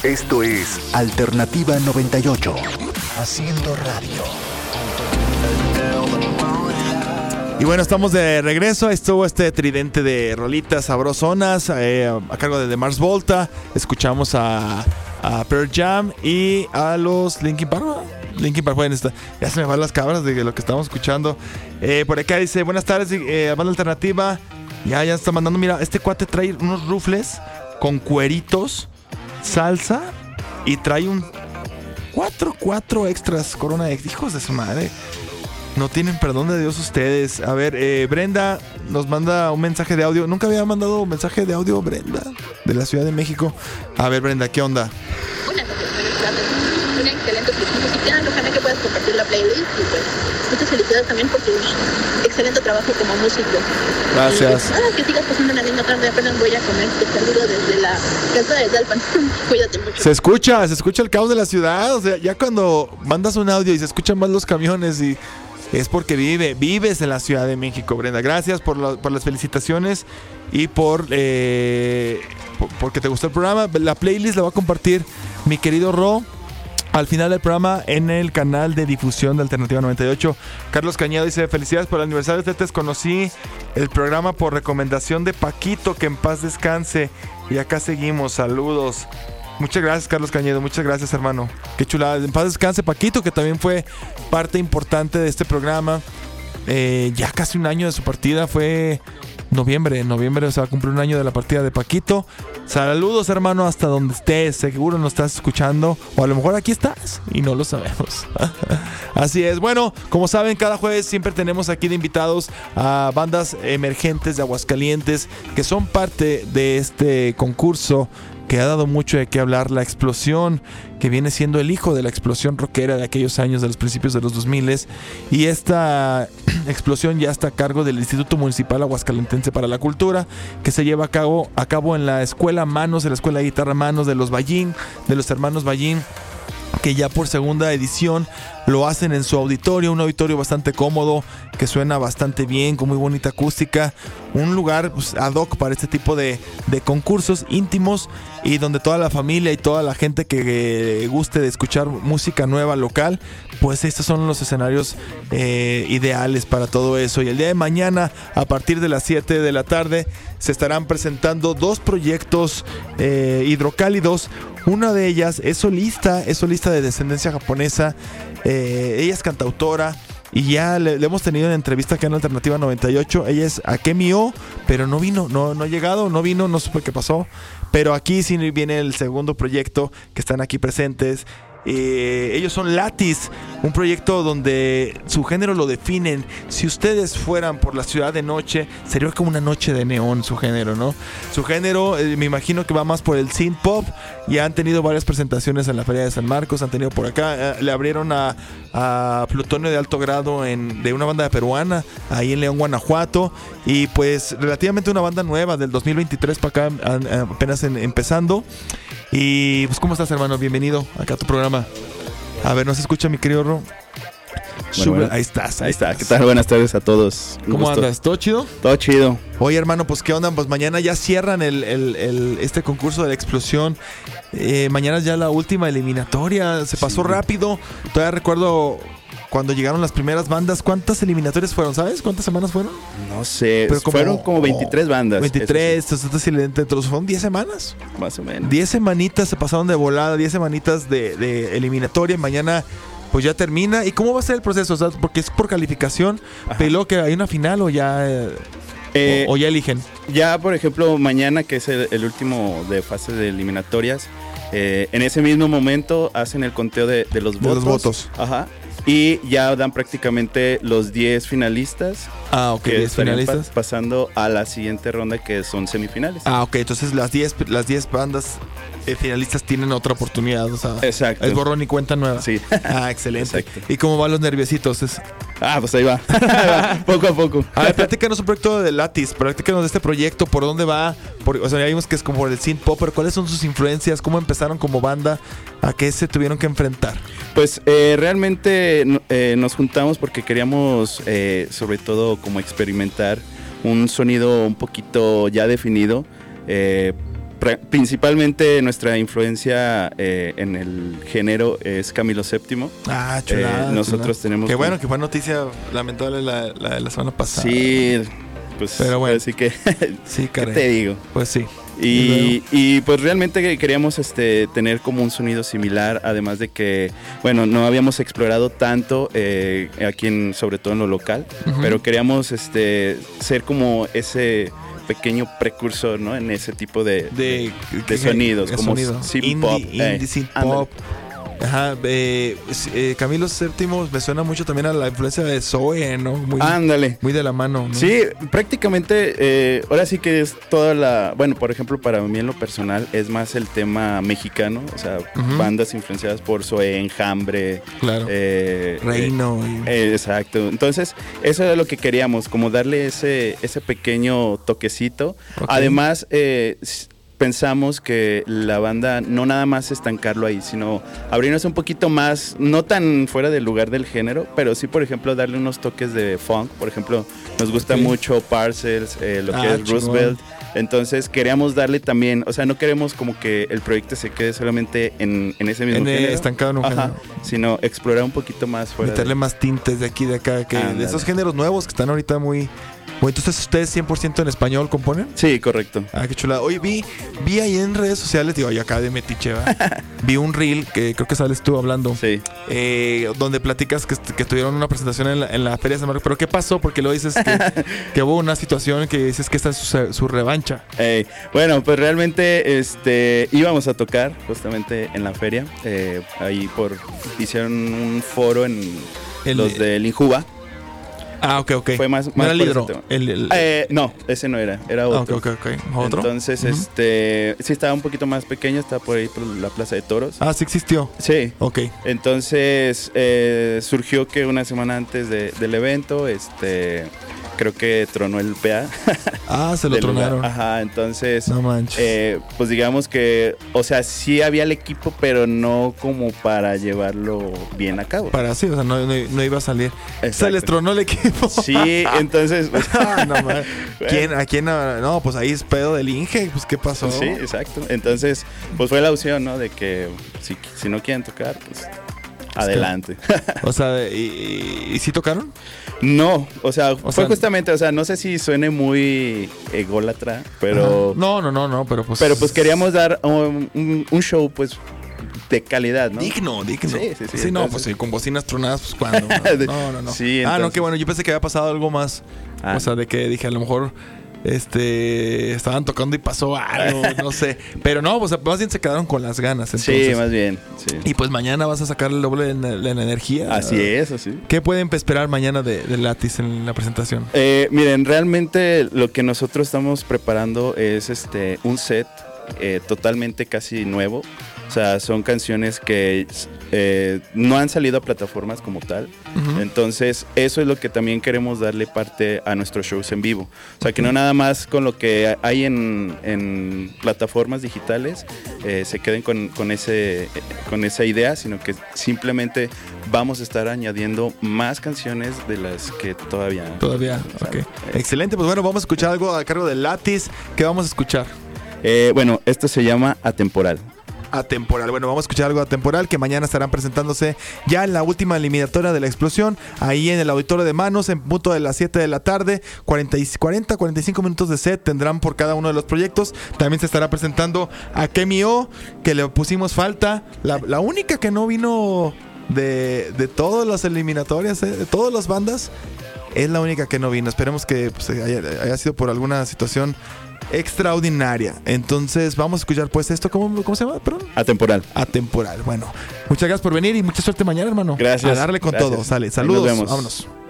Esto es Alternativa 98. Haciendo radio. Y bueno, estamos de regreso. Estuvo este tridente de rolitas sabrosonas a cargo de Mars Volta. Escuchamos a Pearl Jam y a los Linkin Park. Linkin Park, bueno, ya se me van las cabras de lo que estamos escuchando. Por acá dice, buenas tardes, banda alternativa. Ya está mandando, mira, este cuate trae unos rufles con cueritos, salsa y trae un 4 extras Corona X. Hijos de su madre. No tienen perdón de Dios ustedes. A ver, Brenda nos manda un mensaje de audio. Nunca había mandado un mensaje de audio, Brenda, de la Ciudad de México. A ver, Brenda, ¿qué onda? Una excelente música. Ojalá que puedas compartir la playlist. Y pues, muchas felicidades también por tu excelente trabajo como músico. Gracias. Y pues, que sigas pasando una linda tarde. Apenas voy a comer. Te saludo desde la casa de Dalpan. Cuídate mucho. Se escucha el caos de la ciudad. O sea, ya cuando mandas un audio y se escuchan más los camiones y... es porque vives en la Ciudad de México, Brenda. Gracias por las felicitaciones y porque te gustó el programa. La playlist la va a compartir mi querido Ro al final del programa en el canal de difusión de Alternativa 98. Carlos Cañedo dice, felicidades por el aniversario de Tetes. Conocí el programa por recomendación de Paquito, que en paz descanse. Y acá seguimos, saludos. Muchas gracias, Carlos Cañedo. Muchas gracias, hermano. Qué chulada. En paz descanse Paquito, que también fue parte importante de este programa. Ya casi un año de su partida. Fue noviembre. Se va a cumplir un año de la partida de Paquito. Saludos, hermano, hasta donde estés. Seguro nos estás escuchando. O a lo mejor aquí estás y no lo sabemos. Así es. Bueno, como saben, cada jueves siempre tenemos aquí de invitados a bandas emergentes de Aguascalientes que son parte de este concurso que ha dado mucho de qué hablar. La Explosión, que viene siendo el hijo de la explosión rockera de aquellos años, de los principios de los 2000. Y esta explosión ya está a cargo del Instituto Municipal Aguascalentense para la Cultura, que se lleva a cabo en la Escuela Manos, en la Escuela de Guitarra Manos de los Ballín, de los hermanos Ballín, que ya por segunda edición lo hacen en su auditorio, un auditorio bastante cómodo, que suena bastante bien, con muy bonita acústica, un lugar pues, ad hoc para este tipo de concursos íntimos y donde toda la familia y toda la gente que guste de escuchar música nueva local, pues estos son los escenarios ideales para todo eso. Y el día de mañana, a partir de las 7 de la tarde, se estarán presentando dos proyectos hidrocálidos. Una de ellas es solista de descendencia japonesa. Ella es cantautora y ya le hemos tenido en entrevista acá en Alternativa 98. Ella es Akemi O, pero no vino, no ha llegado, no vino, no supe qué pasó. Pero aquí sí viene el segundo proyecto que están aquí presentes. Ellos son Latis, un proyecto donde su género lo definen. Si ustedes fueran por la ciudad de noche, sería como una noche de neón su género, ¿no? Su género me imagino que va más por el synth pop. Ya han tenido varias presentaciones en la Feria de San Marcos, han tenido por acá, le abrieron a Plutonio de Alto Grado de una banda peruana ahí en León, Guanajuato. Y pues relativamente una banda nueva del 2023 para acá, apenas empezando. Y pues, ¿cómo estás, hermano? Bienvenido acá a tu programa. A ver, ¿nos escucha mi querido Ro? Bueno. Ahí estás. ¿Qué tal? Buenas tardes a todos. ¿Cómo andas? ¿Todo chido? Todo chido. Oye, hermano, pues ¿qué onda? Pues mañana ya cierran este concurso de la explosión. Mañana es ya la última eliminatoria. Se pasó rápido. Todavía recuerdo cuando llegaron las primeras bandas. ¿Cuántas eliminatorias fueron? ¿Sabes cuántas semanas fueron? No sé, pero fueron como 23 bandas. 23, entonces fueron 10 semanas. Más o menos. 10 semanitas se pasaron de volada, 10 semanitas de eliminatoria. Mañana pues ya termina. ¿Y cómo va a ser el proceso? O sea, porque es por calificación. ¿Pero que hay una final o ya o ya eligen? Ya, por ejemplo, mañana, que es el último de fase de eliminatorias, en ese mismo momento hacen el conteo de los votos. Los votos. Ajá. Y ya dan prácticamente los 10 finalistas. Ah, ok, 10 finalistas. Pasando a la siguiente ronda, que son semifinales. Ah, ok, entonces las 10 bandas finalistas tienen otra oportunidad. O sea, exacto. Es borrón y cuenta nueva. Sí. Ah, excelente. Exacto. ¿Y cómo van los nerviositos? Pues ahí va. Poco a poco. A ver, platícanos un proyecto de Latis. Platícanos de este proyecto, por dónde va. O sea, ya vimos que es como el synth pop, pero ¿cuáles son sus influencias? ¿Cómo empezaron como banda? ¿A qué se tuvieron que enfrentar? Pues realmente nos juntamos porque queríamos sobre todo como experimentar un sonido un poquito ya definido, principalmente nuestra influencia en el género es Camilo VII. Ah, chulada. Nosotros chulada. tenemos... Qué bueno, que fue noticia lamentable la de la semana pasada. Sí, pues pero bueno. así que... Sí, caray. ¿Qué te digo? Pues sí. Y pues realmente queríamos tener como un sonido similar, además de que, bueno, no habíamos explorado tanto aquí sobre todo en lo local, pero queríamos ser como ese pequeño precursor, ¿no? En ese tipo de sonidos, como synth pop. Indie synth pop. Ajá, Camilo VII me suena mucho también a la influencia de Zoe, ¿no? Ándale. Muy de la mano, ¿no? Sí, prácticamente, ahora sí que es toda la... Bueno, por ejemplo, para mí en lo personal es más el tema mexicano, o sea, bandas influenciadas por Zoe, Enjambre. Claro. Reino. Exacto. Entonces, eso era lo que queríamos, como darle ese pequeño toquecito. Okay. Además, pensamos que la banda no nada más estancarlo ahí, sino abrirnos un poquito más, no tan fuera del lugar del género, pero sí, por ejemplo, darle unos toques de funk. Por ejemplo, nos gusta mucho Parcels, lo que es Roosevelt. Entonces queríamos darle también, o sea, no queremos como que el proyecto se quede solamente en ese mismo género, estancado en un género, sino explorar un poquito más fuera. Meterle más tintes de aquí, de acá, de esos géneros nuevos que están ahorita muy... Bueno, entonces, ¿ustedes 100% en español componen? Sí, correcto. Ah, qué chulada. Oye, vi ahí en redes sociales, digo, yo acá de metiche, ¿verdad? Vi un reel que creo que sales tú hablando. Sí. Donde platicas que tuvieron una presentación en la Feria de San Marcos. ¿Pero qué pasó? Porque luego dices que hubo una situación que dices que esta es su revancha. Bueno, pues realmente íbamos a tocar justamente en la feria. Ahí hicieron un foro en los del Injuba. Ah, ok. Fue más ¿No era el hidro? No, ese no era otro. Ok. ¿Otro? Entonces, sí estaba un poquito más pequeño, estaba por ahí por la Plaza de Toros. Ah, sí existió. Sí. Ok. Entonces, surgió que una semana antes del evento, creo que tronó el PA. Ah, se lo tronaron. Lugar. Ajá, entonces, no manches. Pues digamos que, o sea, sí había el equipo, pero no como para llevarlo bien a cabo. O sea, no iba a salir. Exacto. Se les tronó el equipo. Sí, entonces... Pues, no manches. ¿A quién? No, pues ahí es pedo del Inge, pues ¿qué pasó? Sí, exacto. Entonces, pues fue la opción, ¿no? De que si no quieren tocar, pues... Adelante. O sea, ¿y si tocaron? No, o sea, fue justamente, o sea, no sé si suene muy ególatra, pero... No, pero pues... Pero pues queríamos dar un show, pues, de calidad, ¿no? Digno. Sí. Sí, entonces... no, pues con bocinas tronadas, pues ¿cuándo? No. Sí, entonces... no, qué bueno, yo pensé que había pasado algo más. O sea, de que dije, a lo mejor... estaban tocando y pasó algo, no sé. Pero no, pues más bien se quedaron con las ganas. Entonces. Sí, más bien. Sí. Y pues mañana vas a sacar el doble en la energía. Así es, así. ¿Qué pueden esperar mañana de Lattice en la presentación? Miren, realmente lo que nosotros estamos preparando es un set totalmente casi nuevo. O sea, son canciones que no han salido a plataformas como tal. Entonces, eso es lo que también queremos darle parte a nuestros shows en vivo. O sea, que no nada más con lo que hay en plataformas digitales se queden con esa idea, sino que simplemente vamos a estar añadiendo más canciones de las que todavía. Ok. Excelente, pues bueno, vamos a escuchar algo a cargo de Lattice. ¿Qué vamos a escuchar? Bueno, esto se llama Atemporal. Bueno, vamos a escuchar algo Atemporal, que mañana estarán presentándose ya en la última eliminatoria de la explosión, ahí en el auditorio de Manos, en punto de las 7 de la tarde. 45 minutos de set tendrán por cada uno de los proyectos. También se estará presentando a Kemio, que le pusimos falta, la única que no vino de todas las eliminatorias, de todas las bandas, es la única que no vino. Esperemos que pues, haya sido por alguna situación extraordinaria. Entonces vamos a escuchar pues esto. ¿Cómo se llama? Perdón. Atemporal. Bueno, muchas gracias por venir y mucha suerte mañana, hermano. Gracias. A darle con todo. Sale. Saludos. Nos vemos. Vámonos.